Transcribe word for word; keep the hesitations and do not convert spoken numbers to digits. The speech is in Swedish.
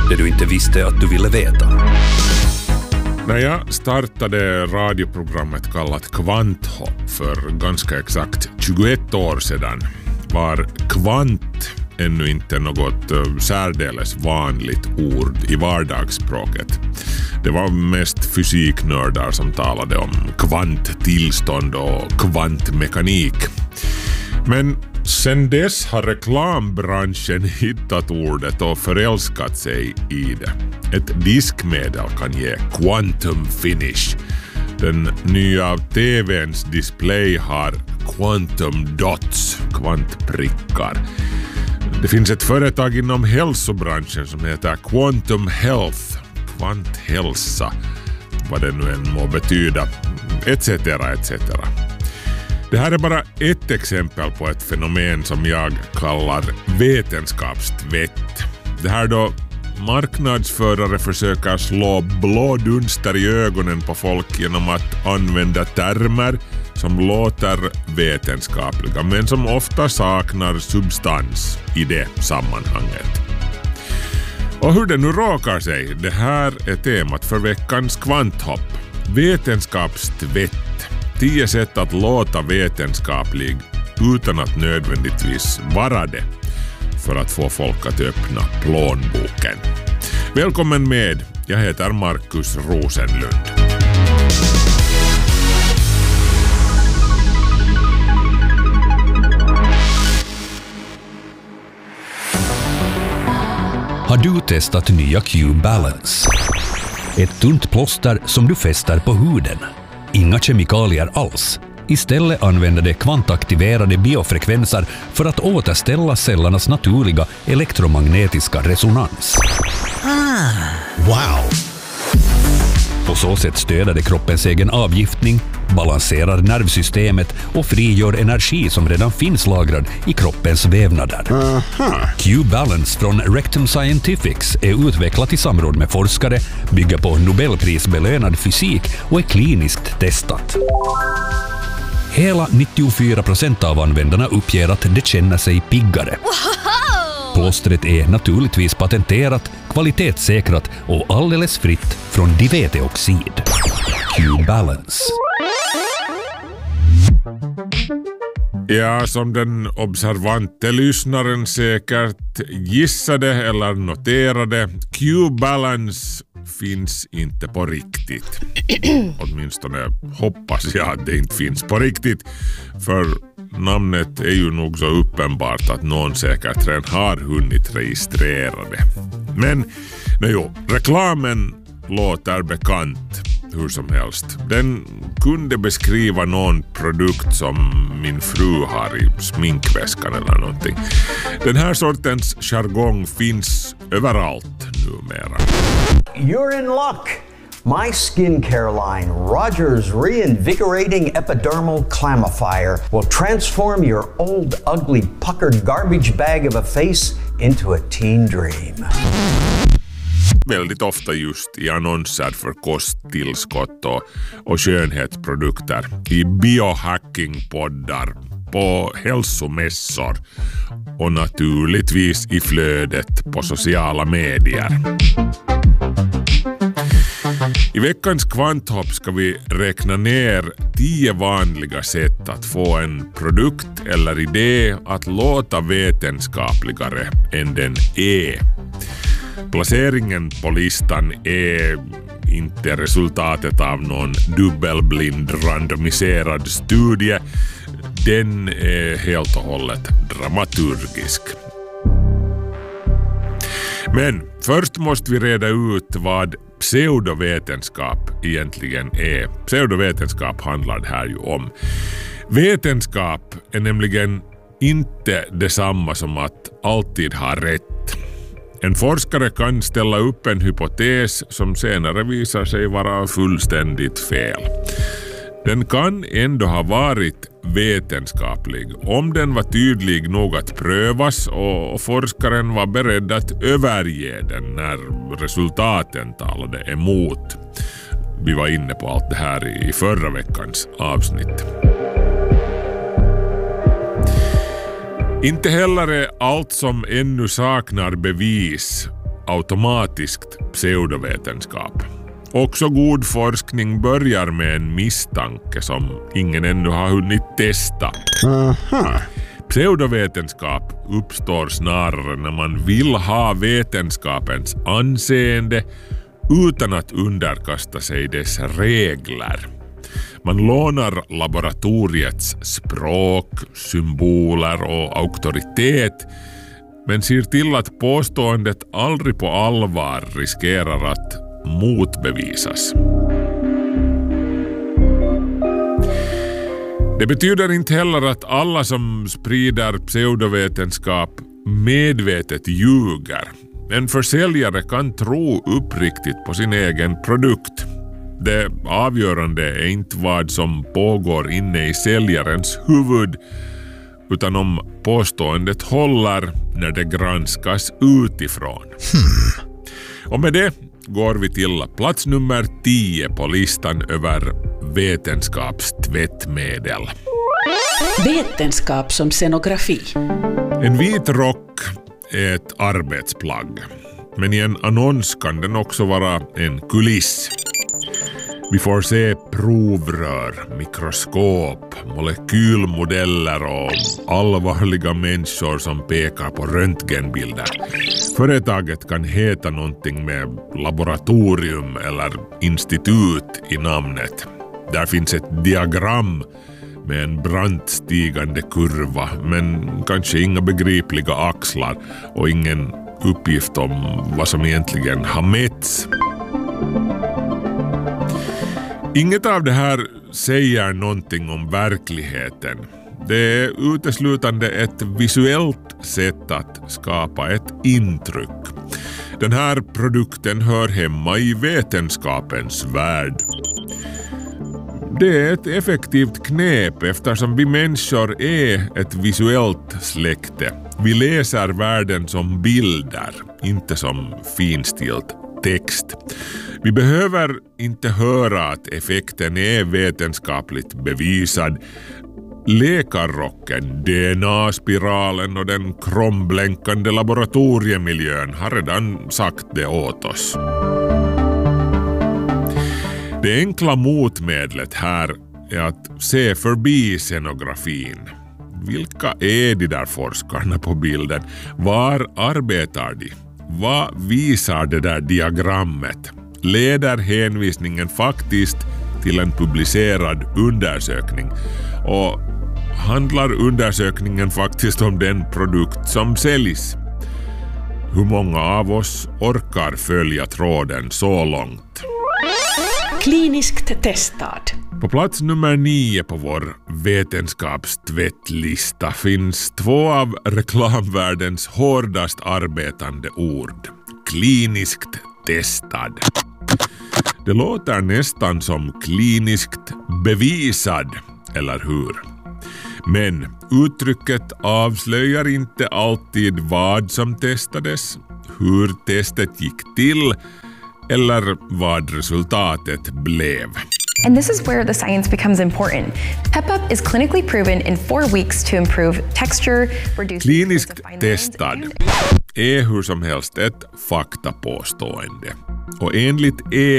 Det du inte visste att du ville veta. När jag startade radioprogrammet kallat Kvanthopp för ganska exakt tjugoett år sedan var kvant ännu inte något särdeles vanligt ord i vardagsspråket. Det var mest fysiknördar som talade om kvanttillstånd och kvantmekanik. Men sen dess har reklambranschen hittat ordet och förälskat sig i det. Ett diskmedel kan ge quantum finish. Den nya T V:ns display har quantum dots, kvantprickar. Det finns ett företag inom hälsobranschen som heter Quantum Health, kvanthälsa, vad det nu än må betyda, et cetera et cetera. Det här är bara ett exempel på ett fenomen som jag kallar vetenskapstvätt. Det här då marknadsförare försöker slå blå dunster i ögonen på folk genom att använda termer som låter vetenskapliga men som ofta saknar substans i det sammanhanget. Och hur det nu råkar sig, det här är temat för veckans Kvanthopp. Vetenskapstvätt. Tio sätt att låta vetenskaplig utan att nödvändigtvis vara det för att få folk att öppna plånboken. Välkommen med, jag heter Markus Rosenlund. Har du testat nya Q-Balance? Ett tunt plåster som du fäster på huden. Inga kemikalier alls. Istället använder det kvantaktiverade biofrekvenser för att återställa cellernas naturliga elektromagnetiska resonans. Ah, wow! På så sätt stöder det kroppens egen avgiftning, balanserar nervsystemet och frigör energi som redan finns lagrad i kroppens vävnader. Uh-huh. Q-Balance från Rectum Scientifics är utvecklat i samråd med forskare, bygger på Nobelprisbelönad fysik och är kliniskt testat. Hela nittiofyra procent av användarna uppger att det känner sig piggare. Wow! Plåstret är naturligtvis patenterat, kvalitetssäkrat och alldeles fritt från diveteoxid. Q-Balance. Ja, som den observante lyssnaren säkert gissade eller noterade, Q-Balance finns inte på riktigt. Åtminstone hoppas jag att det inte finns på riktigt. För namnet är ju nog så uppenbart att någon säkert redan har hunnit registrera det. Men, nej jo, reklamen låter bekant hur som helst. Den kunde beskriva någon produkt som min fru har i sminkväskan eller någonting. Den här sortens jargong finns överallt numera. You're in luck. My skincare line, Rogers Reinvigorating Epidermal Clamifier, will transform your old, ugly, puckered garbage bag of a face into a teen dream. Väldigt ofta just i annonser för kosttillskott och, och skönhetsprodukter, i biohackingpoddar, på hälsomässor och naturligtvis i flödet på sociala medier. I veckans Kvanthopp ska vi räkna ner tio vanliga sätt att få en produkt eller idé att låta vetenskapligare än den är. Placeringen på listan är inte resultatet av någon dubbelblind randomiserad studie. Den är helt och hållet dramaturgisk. Men först måste vi reda ut vad pseudovetenskap egentligen är. Pseudovetenskap handlar det här ju om. Vetenskap är nämligen inte detsamma som att alltid ha rätt. En forskare kan ställa upp en hypotes som senare visar sig vara fullständigt fel. Den kan ändå ha varit vetenskaplig om den var tydlig nog att prövas och forskaren var beredd att överge den när resultaten talade emot. Vi var inne på allt det här i förra veckans avsnitt. Inte heller är allt som ännu saknar bevis automatiskt pseudovetenskap. Också god forskning börjar med en misstanke som ingen ännu har hunnit testa. Aha. Pseudovetenskap uppstår snarare när man vill ha vetenskapens anseende utan att underkasta sig dess regler. Man lånar laboratoriets språk, symboler och auktoritet, men ser till att påståendet aldrig på allvar riskerar att motbevisas. Det betyder inte heller att alla som sprider pseudovetenskap medvetet ljuger. En försäljare kan tro uppriktigt på sin egen produkt. Det avgörande är inte vad som pågår inne i säljarens huvud, utan om påståendet håller när det granskas utifrån. Hmm. Och med det går vi till plats nummer tio på listan över vetenskapstvättmedel. Vetenskap som scenografi. En vit rock är ett arbetsplagg, men i en annons kan den också vara en kuliss. Vi får se provrör, mikroskop, molekylmodeller och allvarliga människor som pekar på röntgenbilder. Företaget kan heta någonting med laboratorium eller institut i namnet. Där finns ett diagram med en brant stigande kurva, men kanske inga begripliga axlar och ingen uppgift om vad som egentligen har mätts. Inget av det här säger någonting om verkligheten. Det är uteslutande ett visuellt sätt att skapa ett intryck. Den här produkten hör hemma i vetenskapens värld. Det är ett effektivt knep eftersom vi människor är ett visuellt släkte. Vi läser världen som bilder, inte som finstilt text. Vi behöver inte höra att effekten är vetenskapligt bevisad. Läkarrocken, D N A-spiralen och den kromblänkande laboratoriemiljön har redan sagt det åt oss. Det enkla motmedlet här är att se förbi scenografin. Vilka är de där forskarna på bilden? Var arbetar de? Vad visar det där diagrammet? Leder hänvisningen faktiskt till en publicerad undersökning? Och handlar undersökningen faktiskt om den produkt som säljs? Hur många av oss orkar följa tråden så långt? Kliniskt testad. På plats nummer nio på vår vetenskapstvättlista finns två av reklamvärldens hårdast arbetande ord. Kliniskt testad. Det låter nästan som kliniskt bevisad, eller hur? Men uttrycket avslöjar inte alltid vad som testades, hur testet gick till eller vad resultatet blev. And this is where the science becomes important. PEPUP is clinically proven in four weeks to improve texture, reduce... Kliniskt testad är hur som helst ett faktapåstående. Och enligt E